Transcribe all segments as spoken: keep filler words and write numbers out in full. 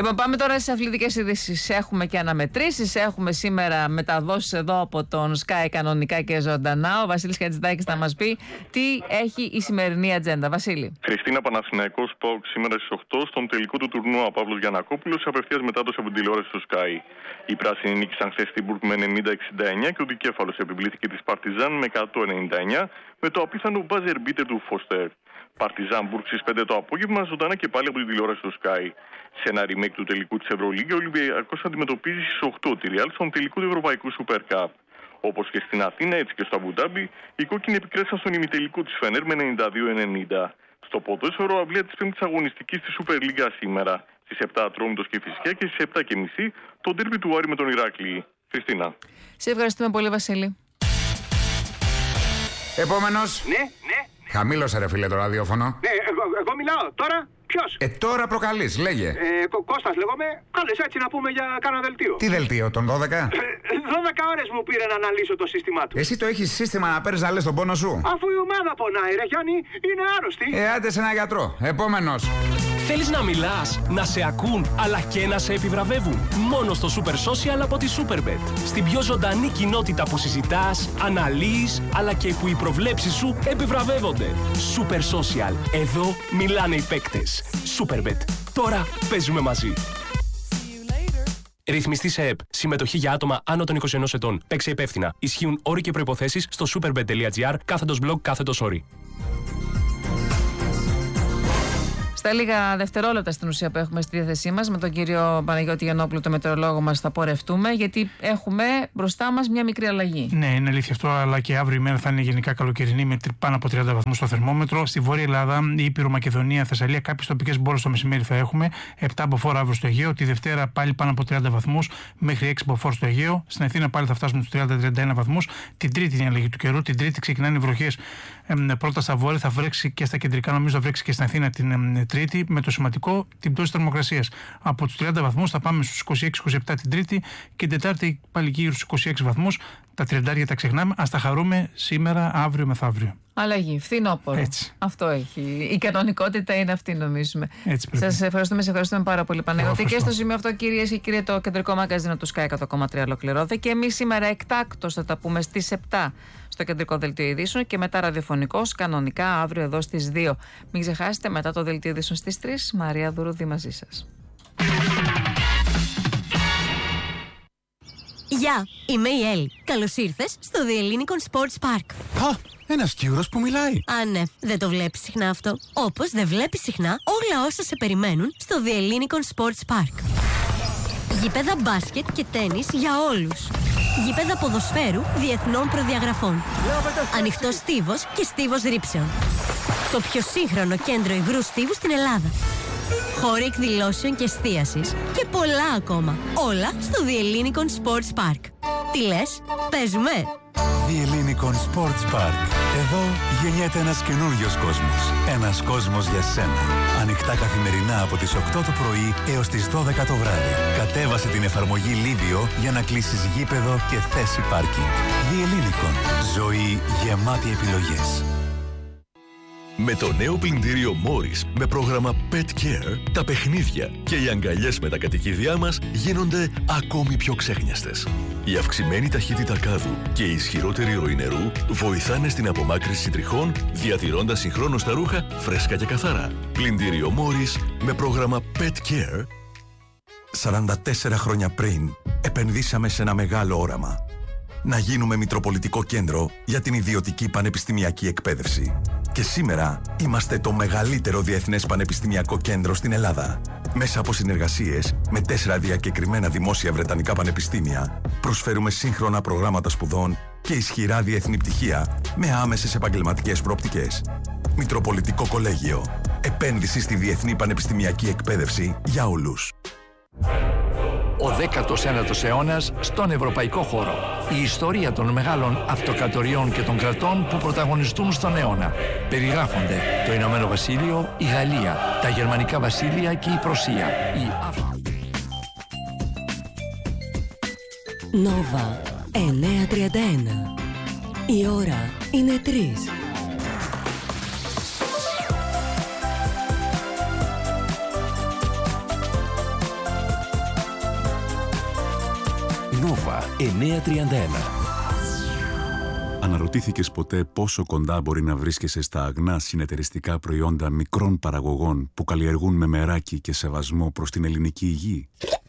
Λοιπόν, πάμε τώρα στις αθλητικές ειδήσεις. Έχουμε και αναμετρήσεις. Έχουμε σήμερα μεταδόσεις εδώ από τον Sky κανονικά και ζωντανά. Ο Βασίλης Χατζηδάκης θα μας πει τι έχει η σημερινή ατζέντα. Βασίλη. Χριστίνα, Παναθηναϊκός ΠΑΟΚ σήμερα στις οκτώ στον τελικό του τουρνουά. Ο Παύλος Γιαννακόπουλος, απευθείας μετάδοση από την τηλεόραση του Sky. Οι πράσινοι νίκησαν χθες στην Μπουργκ με ενενήντα εξήντα εννιά και ο δικέφαλος επιβλήθηκε της Παρτιζάν με εκατόν ενενήντα εννιά με το απίθανο buzzer beater του Φώστερ. Παρτιζάν Μπουργκ στις πέντε το απόγευμα, ζωντανά και πάλι από την τηλεόραση του Sky. Σε ένα remake του τελικού της Ευρωλίγκα, ο Ολυμπιακός αντιμετωπίζει στις οκτώ τη Real στον τελικό του Ευρωπαϊκού Super Cup. Όπως και στην Αθήνα, έτσι και στο Αμπουντάμπι, οι κόκκινοι επικράτησαν στον ημιτελικό της Φενέρ με ενενήντα δύο ενενήντα. Στο ποδόσφαιρο, αυλία της πέμπτης αγωνιστικής της Super League σήμερα. Στις επτά Ατρόμητος και Φυσικά και στις επτά και μισή το ντέρμπι του Άρη με τον Ηράκλειο. Χριστίνα. Σε ευχαριστούμε πολύ, Βασίλη. Επόμενος. Ναι, ναι. Χαμήλωσε ρε φίλε το ραδιόφωνο. Ναι, εγώ, εγώ μιλάω. Τώρα ποιος? Ε, τώρα προκαλείς, λέγε. Ε, Κω- Κώστας λέγομαι. Κάλες έτσι να πούμε για κάνα δελτίο. Τι δελτίο, τον δώδεκα? Ε, δώδεκα ώρες μου πήρε να αναλύσω το σύστημά του. Εσύ το έχεις σύστημα να παίρνεις να λες τον πόνο σου? Αφού η ομάδα πονάει, ρε Γιάννη, είναι άρρωστη. Ε, άντε σε ένα γιατρό. Επόμενος. Θέλεις να μιλάς, να σε ακούν, αλλά και να σε επιβραβεύουν. Μόνο στο Super Social από τη Superbet. Στην πιο ζωντανή κοινότητα που συζητάς, αναλύεις, αλλά και που οι προβλέψεις σου επιβραβεύονται. Super Social. Εδώ μιλάνε οι παίκτες. Superbet. Τώρα παίζουμε μαζί. Ρυθμιστή σε ΕΠ. Συμμετοχή για άτομα άνω των είκοσι ενός ετών. Παίξε υπεύθυνα. Ισχύουν όροι και προϋποθέσεις στο superbet.gr κάθετος blog κάθετος όροι. Στα λίγα δευτερόλεπτα στην ουσία που έχουμε στη διάθεσή μας, με τον κύριο Παναγιώτη Γιαννόπουλο, το μετεωρολόγο μας, θα πορευτούμε, γιατί έχουμε μπροστά μας μια μικρή αλλαγή. Ναι, είναι αλήθεια αυτό, αλλά και αύριο η μέρα θα είναι γενικά καλοκαιρινή με πάνω από τριάντα βαθμούς στο θερμόμετρο. Στη Βόρεια Ελλάδα, η Ήπειρο, Μακεδονία, Θεσσαλία, κάποιες τοπικές μπόρες το μεσημέρι θα έχουμε. επτά μποφόρ αύριο στο Αιγαίο. Τη Δευτέρα πάλι πάνω από τριάντα βαθμούς μέχρι έξι μποφόρ στο Αιγαίο. Στην Αθήνα πάλι θα φτάσουμε στους τριάντα με τριάντα ένα βαθμούς. Την Τρίτη είναι η αλλαγή του καιρού. Την Τρίτη ξεκινάνε οι βροχές πρώτα στα βόρεια, θα βρέξει και στα κεντρικά, νομίζω θα βρέξει και στην Αθήνα την Τρίτη, με το σημαντικό την πτώση θερμοκρασίας. Από τους τριάντα βαθμούς θα πάμε στους είκοσι έξι είκοσι επτά την Τρίτη και την Τετάρτη πάλι γύρω στους είκοσι έξι βαθμούς. Τα τριάντα τα ξεχνάμε. Ας τα χαρούμε σήμερα, αύριο, μεθαύριο. Αλλαγή, φθινόπωρο. Έτσι. Αυτό έχει. Η κανονικότητα είναι αυτή, νομίζουμε. Σας ευχαριστούμε, σε ευχαριστούμε πάρα πολύ, Παναγιώτη. Και στο σημείο αυτό, κυρίες και κύριοι, το κεντρικό μαγκαζίνο του Sky εκατό κόμμα τρία ολοκληρώθηκε. Και εμείς σήμερα εκτάκτως θα τα πούμε στις επτά στο κεντρικό δελτίο ειδήσεων και μετά ραδιοφωνικός, κανονικά αύριο εδώ στις δύο. Μην ξεχάσετε, μετά το δελτίο ειδήσεων στις τρεις, Μαρία Δουρούδη μαζί σας. Γεια, είμαι η Έλλη. Καλώς ήρθες στο The Ellinikon Sports Park. Α, ένας Κιούρος που μιλάει. Α, ναι, δεν το βλέπεις συχνά αυτό. Όπως δεν βλέπεις συχνά όλα όσα σε περιμένουν στο The Ellinikon Sports Park. Γήπεδα μπάσκετ και τένις για όλους. Γήπεδα ποδοσφαίρου διεθνών προδιαγραφών. Ανοιχτός στίβος και στίβος ρήψεων. Το πιο σύγχρονο κέντρο υγρού στίβου στην Ελλάδα. Χώροι εκδηλώσεων και εστίασης και πολλά ακόμα. Όλα στο The Ellinikon Sports Park. Τι λες, παίζουμε? The Ellinikon Sports Park. Εδώ γεννιέται ένας καινούριος κόσμος. Ένας κόσμος για σένα. Ανοιχτά καθημερινά από τις οκτώ το πρωί έως τις δώδεκα το βράδυ. Κατέβασε την εφαρμογή Livio για να κλείσεις γήπεδο και θέση πάρκινγκ. The Ellinikon. Ζωή γεμάτη επιλογές. Με το νέο πλυντήριο Morris με πρόγραμμα Pet Care, τα παιχνίδια και οι αγκαλιές με τα κατοικίδια μας γίνονται ακόμη πιο ξέχνιαστες. Η αυξημένη ταχύτητα κάδου και η ισχυρότερη ροή νερού βοηθάνε στην απομάκρυνση τριχών, διατηρώντας συγχρόνως τα ρούχα φρέσκα και καθαρά. Πλυντήριο Morris με πρόγραμμα Pet Care. σαράντα τέσσερα χρόνια πριν, επενδύσαμε σε ένα μεγάλο όραμα. Να γίνουμε μητροπολιτικό κέντρο για την ιδιωτική πανεπιστημιακή εκπαίδευση. Και σήμερα είμαστε το μεγαλύτερο διεθνές πανεπιστημιακό κέντρο στην Ελλάδα. Μέσα από συνεργασίες με τέσσερα διακεκριμένα δημόσια βρετανικά πανεπιστήμια, προσφέρουμε σύγχρονα προγράμματα σπουδών και ισχυρά διεθνή πτυχία με άμεσες επαγγελματικές προοπτικές. Μητροπολιτικό Κολέγιο. Επένδυση στη διεθνή πανεπιστημιακή εκπαίδευση για όλους. Ο δέκατος ένατος αιώνας στον ευρωπαϊκό χώρο. Η ιστορία των μεγάλων αυτοκρατοριών και των κρατών που πρωταγωνιστούν στον αιώνα. Περιγράφονται το Ηνωμένο Βασίλειο, η Γαλλία, τα Γερμανικά Βασίλεια και η Πρωσία. Η Αφ... Νόβα εννιακόσια τριάντα ένα. Η ώρα είναι τρεις. επτά εννιά τρία ένα. Αναρωτήθηκες ποτέ πόσο κοντά μπορεί να βρίσκεσαι στα αγνά συνεταιριστικά προϊόντα μικρών παραγωγών που καλλιεργούν με μεράκι και σεβασμό προς την ελληνική γη?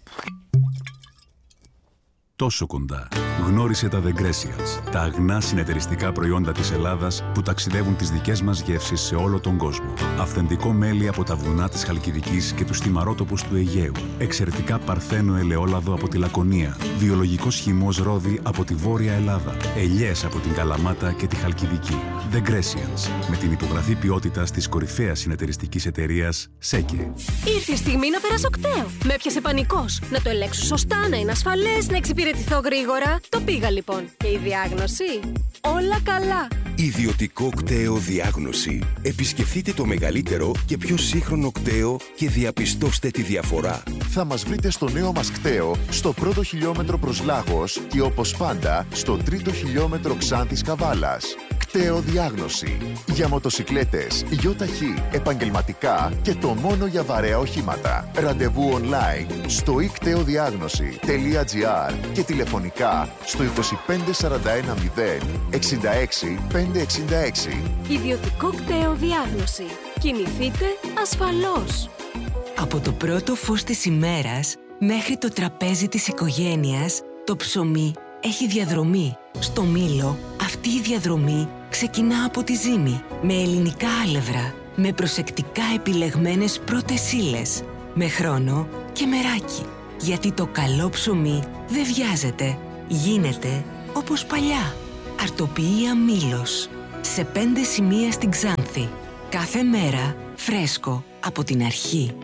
Τόσο κοντά. Γνώρισε τα The Grecians, τα αγνά συνεταιριστικά προϊόντα της Ελλάδας που ταξιδεύουν τις δικές μας γεύσεις σε όλο τον κόσμο. Αυθεντικό μέλι από τα βουνά της Χαλκιδικής και τους θυμαρότοπους του Αιγαίου. Εξαιρετικά παρθένο ελαιόλαδο από τη Λακωνία. Βιολογικός χυμός ρόδι από τη Βόρεια Ελλάδα. Ελιές από την Καλαμάτα και τη Χαλκιδική. The Grecians, με την υπογραφή ποιότητας της κορυφαίας συνεταιριστικής εταιρείας ΣΕΚΕ. Ήρθε η στιγμή να περάσω κταίο. Με έπιασε πανικός. Να το ελέγξω σωστά, να είναι ασφαλές, να εξυπηρετηθώ γρήγορα. Το πήγα λοιπόν. Και η διάγνωση? Όλα καλά. Ιδιωτικό κταίο διάγνωση. Επισκεφτείτε το μεγαλύτερο και πιο σύγχρονο κταίο και διαπιστώστε τη διαφορά. Θα μας βρείτε στο νέο μας κταίο, στο πρώτο χιλιόμετρο προς Λάγος και όπως πάντα στο τρίτο χιλιόμετρο Ξάνθης Καβάλας. Κταίο διάγνωση. Για μοτοσικλέτες, γιοταχή, επαγγελματικά και το μόνο για βαρέα οχήματα. Ραντεβού online στο i κταίο διάγνωση τελεία gr και τηλεφωνικά στο είκοσι πέντε σαράντα ένα μηδέν εξήντα έξι πεντακόσια εξήντα έξι. Ιδιωτικό κταίο διάγνωση. Κινηθείτε ασφαλώς. Από το πρώτο φως της ημέρας μέχρι το τραπέζι της οικογένειας, το ψωμί έχει διαδρομή. Στο Μήλο, αυτή η διαδρομή ξεκινά από τη ζύμη, με ελληνικά άλευρα, με προσεκτικά επιλεγμένες πρώτες ύλες, με χρόνο και μεράκι. Γιατί το καλό ψωμί δεν βιάζεται, γίνεται όπως παλιά. Αρτοποιία Μήλος, σε πέντε σημεία στην Ξάνθη. Κάθε μέρα φρέσκο από την αρχή.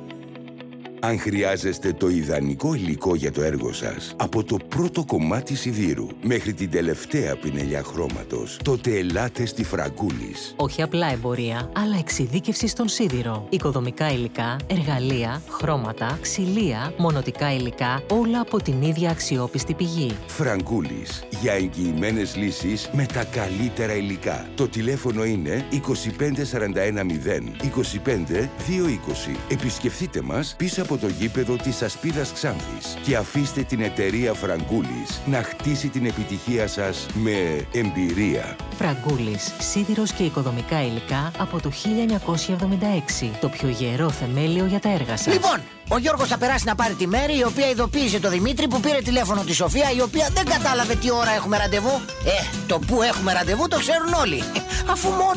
Αν χρειάζεστε το ιδανικό υλικό για το έργο σας, από το πρώτο κομμάτι σιδήρου μέχρι την τελευταία πινελιά χρώματος, τότε ελάτε στη Φραγκούλης. Όχι απλά εμπορία, αλλά εξειδίκευση στον σίδηρο. Οικοδομικά υλικά, εργαλεία, χρώματα, ξυλία, μονοτικά υλικά, όλα από την ίδια αξιόπιστη πηγή. Φραγκούλης, για εγγυημένες λύσεις με τα καλύτερα υλικά. Το τηλέφωνο είναι είκοσι πέντε σαράντα ένα μηδέν είκοσι πέντε δύο είκοσι. Επισκεφτείτε μας πίσω από το γήπεδο της Ασπίδας Ξάνθης και αφήστε την εταιρεία Φραγκούλης να χτίσει την επιτυχία σας με εμπειρία. Φραγκούλης, σίδηρος και οικοδομικά υλικά από το χίλια εννιακόσια εβδομήντα έξι. Το πιο γερό θεμέλιο για τα έργα σας. Λοιπόν, ο Γιώργος θα περάσει να πάρει τη Μέρη, η οποία ειδοποίησε το Δημήτρη που πήρε τηλέφωνο τη Σοφία, η οποία δεν κατάλαβε τι ώρα έχουμε ραντεβού. Ε, το που έχουμε ραντεβού το ξέρουν όλοι. Αφού μόνο